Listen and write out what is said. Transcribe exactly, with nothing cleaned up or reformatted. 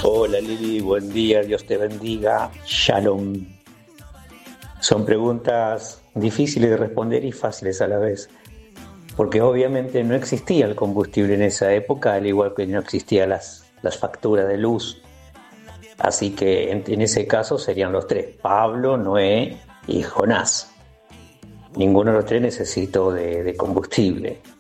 Hola Lili, buen día, Dios te bendiga. Shalom. Son preguntas difíciles de responder y fáciles a la vez, porque obviamente no existía el combustible en esa época, al igual que no existían las, las facturas de luz. Así que en, en ese caso serían los tres, Pablo, Noé y Jonás. Ninguno de los tres necesitó de, de combustible.